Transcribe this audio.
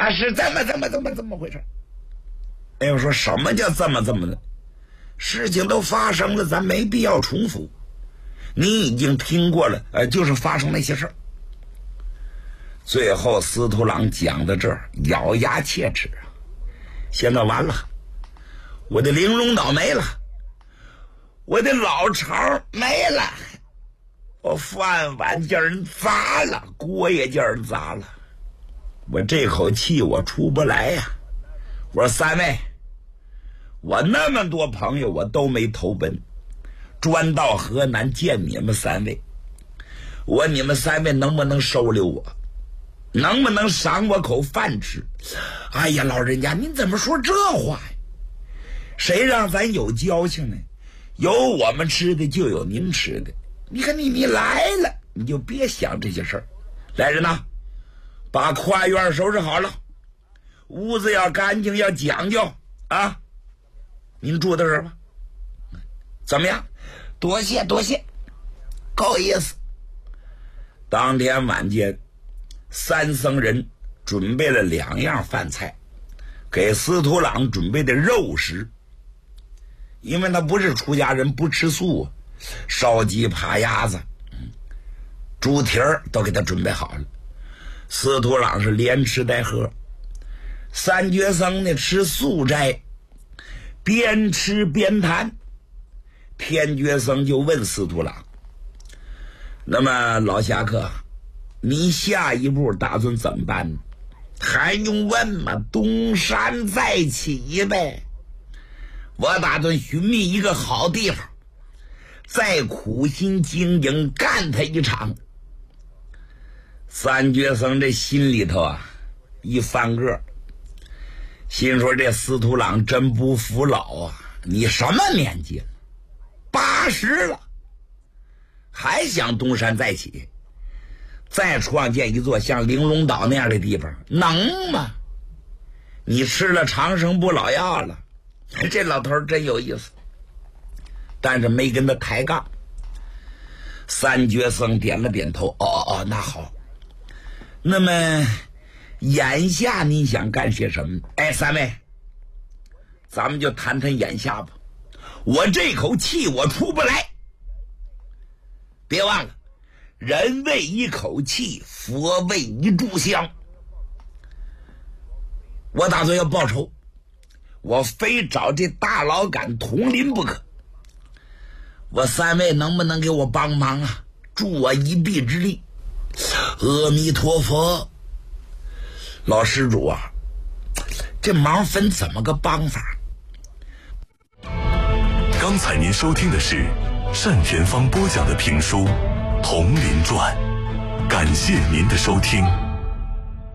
啊，是怎么回事？哎，我说什么叫怎么的？事情都发生了，咱没必要重复。你已经听过了，就是发生那些事儿。最后司徒郎讲到这儿，咬牙切齿啊！现在完了，我的玲珑岛没了，我的老巢没了，我饭碗叫人砸了，锅也叫人砸了，我这口气我出不来呀！我说三位，我那么多朋友我都没投奔，专到河南见你们三位，你们三位能不能收留我？能不能赏我口饭吃？哎呀，老人家您怎么说这话呀？谁让咱有交情呢？有我们吃的就有您吃的。你看你来了，你就别想这些事儿。来人呐，把跨院收拾好了，屋子要干净，要讲究啊！您住的时候怎么样？多谢，够意思。当天晚间，三僧人准备了2样饭菜，给司徒郎准备的肉食，因为他不是出家人，不吃素，烧鸡扒鸭子猪蹄儿都给他准备好了。司徒郎是连吃带喝，三觉僧呢吃素斋，边吃边谈。天觉僧就问司徒郎，那么老侠客，你下一步打算怎么办呢？还用问吗？东山再起呗。我打算寻觅一个好地方，再苦心经营干他一场。三觉僧这心里头啊一翻个，心说这司徒郎真不服老啊！你什么年纪了？80了，还想东山再起，再创建一座像玲珑岛那样的地方，能吗？你吃了长生不老药了。这老头真有意思，但是没跟他抬杠。三觉僧点了点头，哦，那好。那么眼下你想干些什么？哎，三位，咱们就谈谈眼下吧。我这口气我出不来，别忘了，人为一口气，佛为一炷香。我打算要报仇，我非找这大老杆统领不可。我三位能不能给我帮忙啊？助我一臂之力。阿弥陀佛。老施主啊，这忙分怎么个帮法？ 刚才您收听的是单田芳播讲的评书《铜林传》，感谢您的收听。